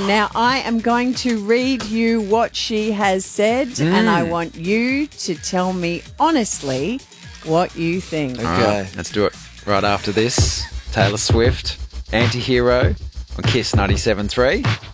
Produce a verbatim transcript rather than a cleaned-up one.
Now, I am going to read you what she has said, mm. and I want you to tell me honestly what you think. Okay. Right, let's do it right after this. Taylor Swift, Anti-Hero on Kiss ninety-seven point three.